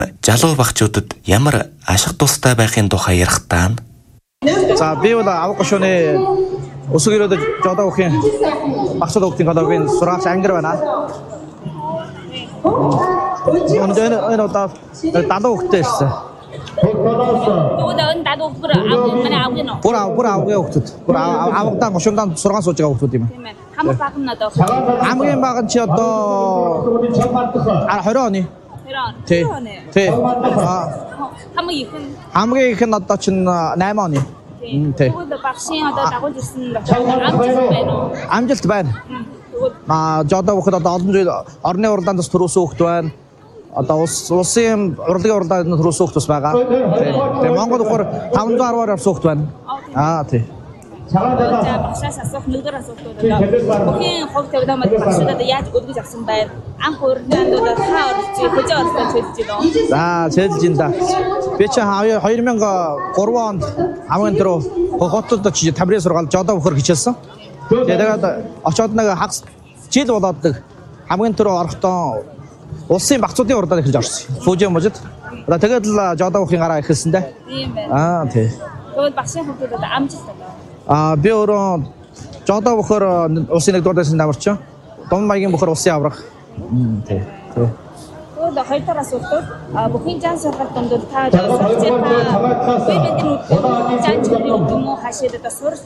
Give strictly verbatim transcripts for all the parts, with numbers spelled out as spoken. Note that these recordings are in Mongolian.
Залуу багчуудад ямар ашиг тустай байхын тухай ярихдаа За би бол авах гошууны өсөг ирээд жодоо уухийн багцад уухийн гадаагийн сураач ангир байна. Өнөөдөр энэ удаа далуу хөхтэй ирсэн. Өөдөө энэ далуу бүр аав манай аав гинөө. Бүр аав бүр аавгийн хөхтөд. Бүр аавдаа гошуундаа сургаан сууж байгаа хөхтүүд юм. Тийм ээ. Хамаг баг нь одоо Хамгийн бага нь чи одоо двадцать оны. Тий. Тий. Хамаг их нь Хамгийн их нь одоо чинь eight оны. Тий. тэгвэл багшийн одоо дагуулж ирсэн амжилт байна уу? Амжилт байна. Аа жодоо хөхд одоо олон жил орны уралдаанд төрөөсөн хөхт байна. Одоо улс улсын урлагийн уралдаанд төрөөсөн хөхт бас байгаа. Тэгээ Монгол хөхөр five hundred гаруйар явсан хөхт байна. Аа тий. За багшаас асуух нэгдүгээр асуултууд одоо бүхийн хувь тавилан мод багшуудад яаж өдгөж авсан байр анх уралдаанд одоо та оролцож хөжөө оролцож хэлж байна. За цэжилж ин да. Би чи two thousand three онд хамгийн түрүү хотод очиж тамирын сургаал жодоо хөхөр хичээлсэн. Тэгээд очоод нэг хагас жил болоод нэг хамгийн түрүү орохдоо улсын багцуудын уралдаанд эхэлж орсон. Фужи можид. Одоо тэгээд л жодоо хөхийн гараа эхэлсэн дээ. Тийм байна. Аа тий. Тэгвэл багшийн хувьд одоо амжилт одоо Аа би өөрөө жодоо бохор улсын нэгдүгээр дэсний намарч. Дон маягийн бохор улсын аврах. Тий. Тий. Тэгвэл хоёр дахь асуултууд бүхийн жан сургалт донд та сурч байгаа бие биений жан чөлөө юм уу хашаад одоо сурч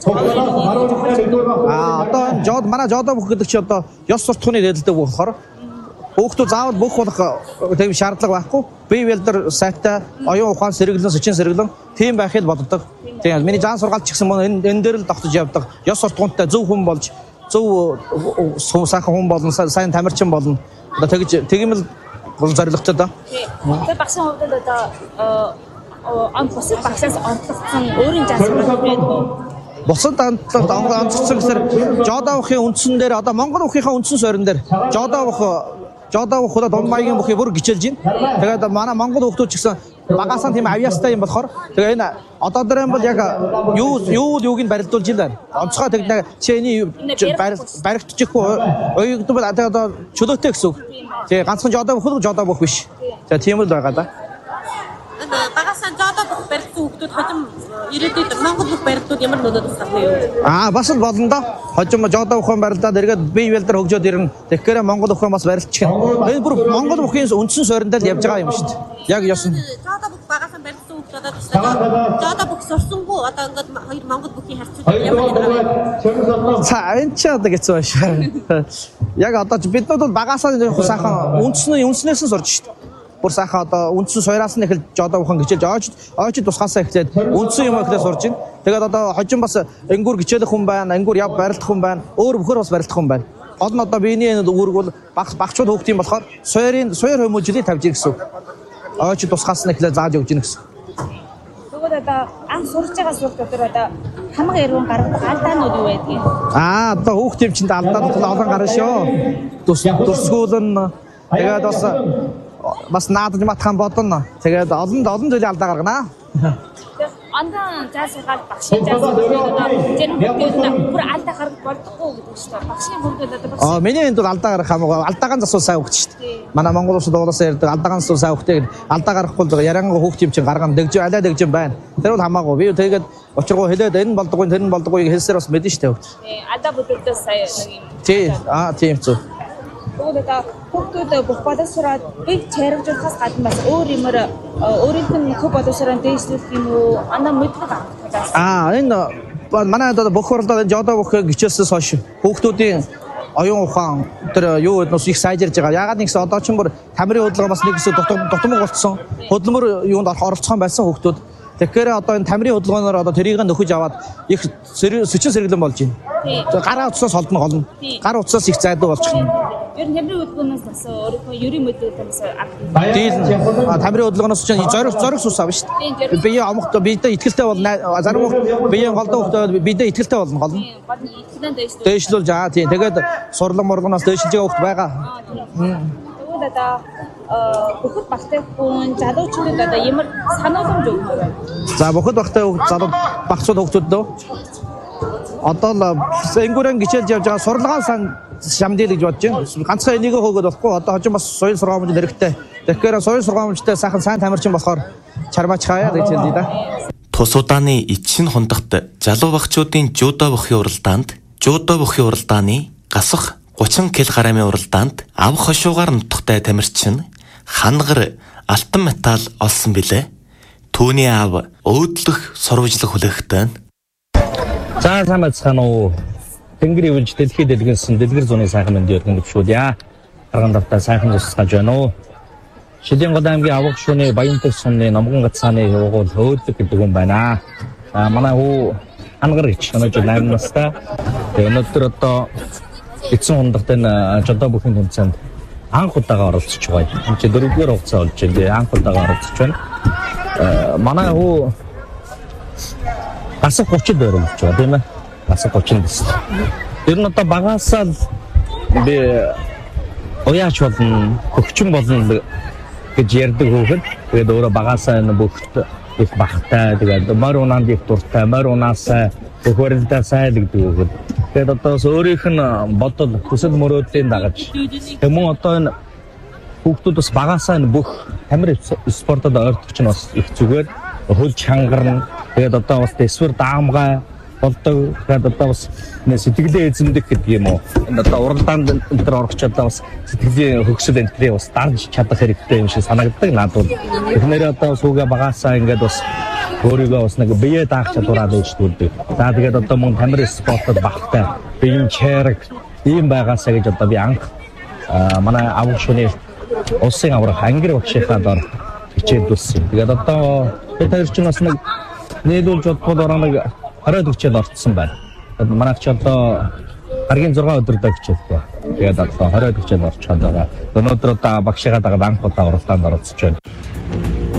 байгаа. Аа одоо жод манай жодоо бох гэдэг чи одоо ёс суртахууны дэдэлдэг болохоор хүүхдүүд заавал бүх болох тийм шаардлага байхгүй. Бие биелдэр сайтай оюун ухаан сэргэлэн сүчин сэргэлэн тийм байхыг боддог. Тийм миний жан сургаалт ч гэсэн энэ энэ дээр л тогтож явдаг. Ёс суртахуунтай зөв хүн болж зөв сайхан хүн болно, сайн тамирчин болно. Одоо тэгж тэгмэл бол зорилготой да. Тэгээ багшийн хувьд одоо он бусад багшаас онцлогдсон өөрийн жан сургаалт байдаг. Бусад онцлогдсон гэсээр жодоо ухын үндсэн дээр одоо Монгол ухийнхаа үндсэн суурин дээр жодоо ух жодоо ухудаа Дон маягийн бухыг бүр гिचэлж байна. Тэгээд манай Монгол хүүхдүүд ч гэсэн багасаа тийм авьяастай юм болохоор тэгээ энэ одоо дээр юм бол яг юу юу юуг нь барилдуулж байна. Онцгой тэгнэ чиний баригдчихгүй уягдвал одоо чөлөөтэй гэсэн үг. Тэгээ ганцхан жодоо бухыг жодоо бух биш. Тэгээ тийм л байгаа да. Багасаа жодоо бух барилдсан хүүхдүүд хожим ирээдүйд Монгол бүх барилдууд ямар нөлөө тусгах вэ? Аа бас л болно да. Хожим жодоо ухаан барилдаад эргээд бие биелдэр хөгжөөд ирнэ. Тэгэхээр Монгол ухаан бас барилдчих. Энэ бүр Монгол ухын үндсэн суурьндаа л явж байгаа юм шүү дээ. Яг ёс нь. Жодоо бүх багасаа барилдсан хүүхдүүд одоо жодоо бүх сурсангүй одоо ингээд хоёр Монгол бүхний харьцуулбал ямар юм бэ? За энэ ч одоо гэцүү байна шүү. Яг одоо биднүүд бол багасаа сайхан үндсэн үндснээс нь сурч шүү дээ. Бүр сайхан одоо үндсэн суураас нь эхэлж жодоо ухаан гिचэлж ойч ойч тусгаасаа эхлээд үндсэн юм ихлээр сурж байна. Тэгээд одоо хожим бас энгүүр гिचэлэх хүн байна, энгүүр яв барилдах хүн байна, өөр бөхөр бас барилдах хүн байна. Гол нь одоо биений үүрэг бол багц багчууд хөөхт юм болохоор суурийн суур хүмүүжлийг тавьж ир гэсэн үг. Ойч тусгаас нь эхлээд зааж өгч ийн гэсэн. Тэгвэл одоо анх сурж байгаа сурт дотор одоо хамаг яруу гаргадаг алдаанууд юу байдгийг? Аа одоо хөөхт юм чинь алдаанууд олон гарна шүү. Тус тусгуулна. Тэгээд бас бас наадаж матхан бодно. Тэгээд олон олон зүйлийн алдаа гаргана. Андан жан сургаалт багшийн жан сургаалт одоо жинхэнэ бүр алдаа гаргах болдохгүй гэдэг шүү дээ. Багшийн хувьд одоо багш. Аа миний энд бол алдаа гарах хамаагүй. Алдаагаан засвал сайн хөгч шүү дээ. Манай Монгол улсад угаасаа ярьдаг алдаагаан засвал сайн хөгтэй гэдэг. Алдаа гарахгүй яриангаа хөөхт юм чинь гаргана. Дэгж алай дэгж байна. Тэр бол хамаагүй. Би тэгээд очиргоо хэлээд энэ болдгоо тэр нь болдгооыг хэлсээр бас мэдэн шүү дээ хөгт. Тий, алдаа бүдэлдээс сая нэг юм. Тий, аа тийм зү. Тэгвэл одоо хүүхдүүд бүх боловсроод бие чармжуулахаас гадна бас өөр юмэр өөрийнх нь хөв боловсроо дээшлэх юм уу? Андаа мэдлэг авах. Аа энэ манай одоо бүх хурлаа жодоо бүх гिचэлсээс хойш хүүхдүүдийн оюун ухаан тэр юу гэднээс их сайжирж байгаа. Ягаад нэгс одоо ч юм бүр тамирын хөдөлгөөн бас нэг хэсэг дутмаг болцсон. Хөдөлмөр юунд оролцохон байсан хүүхдүүд. Тэгэхээр одоо энэ тамирын хөдөлгөөнөөр одоо тэрийг нөхөж аваад их сүчин сэргэлэн болж байна. Гараа утсаас холдно голно. Гар утсаас их зайдуу болчих. Ер нь тамирын хөдөлгөөнөөс бас өөрийнхөө ерийн мэдээлэлээс авах. Дийл тамирын хөдөлгөөнөөс чинь зориг зориг сус авна шүү дээ. Бие амгт биедээ ихтэлтэй бол зарим хүмүүс биеийн голдоо хөлтөө биедээ ихтэлтэй болно голно. Дээшлүүлж аа тийм. Тэгээд сурлаг морлогоноос дээшлж байгаа хүмүүс байгаа. Тэгвэл одоо бүхэл багтай хүн залуучуудад одоо ямар санааламж өгөх вэ? За бүхэл багтай залуу багцууд хүмүүсд дөө одоо л энгүүрэн гिचэлж явж байгаа сурлагаан сан шамдил гэж бодож байна. Ганцхан энийг хөөгөөд болохгүй одоо хожим бас соёл сургаамж хэрэгтэй. Тэгэхээр соёл сургамжтай сайхан сайн тамирчин болохоор чармаач хаяа гэж хэлдэг да. Тус удааны Ичшин хондогт залуу багчуудын жудо бүхий уралдаанд жудо бүхий уралдааны гасах гучин килограммын уралдаанд ав хошуугаар нутагтай тамирчин хангар алтан металл олсон билээ. Түүний ав өөдлөх сурвалжлах хүлээхтэй. За сайн байцгаана уу. Тэнгэрийн өвлж дэлхийд дэлгэрсэн дэлгэр зуны сайхан мэнд өргөн гүшүүдья. Арган давтаа сайхан тусгаж байна уу. Шидийн гол аймгийн авах шууны Баянтэг сумны Номгон гацааны уугуул өөдлөг гэдэг юм байна. А манай хүү хангар гэж өнөөдөр найм настай. Өнөөдөр одоо эцэн хондогт энэ жодо бүхэн тэмцээнд анх удаага оролцож байгаа. Энд чи дөрөвдүгээр хугацаа болж байна. Анх удаага оролцож байна. Манай хүү гасах гучин дээр болж байгаа тийм ээ. Гасах гучин дэс. Тэр нь одоо багасаа би ояач болон хөгчин болно гэж ярьдаг хөөхд. Тэгээд өөрөө багасаа энэ бүгд их бахтай тэгээд мөр унаанд их дуртай, мөр унаасаа хөрөлдөө сайн гэдэг хөөхд. Тэгээд одоо өөрийнх нь бодол хүсэл мөрөөдлийн дагаж тэмүүн одоо энэ хүүхдүүд бас багасаа энэ бүх тамир спортод ойртогч нь бас их зүгээр хөл чангарна. Тэгээд одоо бас дэсвэр даамгай болдог. Тэгээд одоо бас сэтгэлээ эзэмдэх гэдэг юм уу. Энэ одоо уралдаанд энэ төр орох ч одоо бас сэтгэлийн хөгсөл энэ төрөө бас дарж чадах хэрэгтэй юм шиг санагддаг надад. Тэгэхээр одоо сүүгээ багасаа ингээд бас өөрийгөө бас нэг бие даах чадвараа дэвшүүлдэг. За тэгээд одоо мөн тамир спортод багтай биеийн чараг ийм байгаасаа гэж одоо би анх манай авах шууны улсын аврах ангир багшийнхаа дор хичээлдүүлсэн. Тэгээд одоо бид хоёр ч бас нэг нийлүүлж бодоход ороо нэг оройд хичээл орцсон байна. Манайх ч одоо гаргийн зургаан өдөр dag хичээлтэй. Тэгээд одоо оройд хичээл орчоод байгаа. Өнөөдөр одоо багшигаа дагаад анх удаа уралдаанд оролцож байна.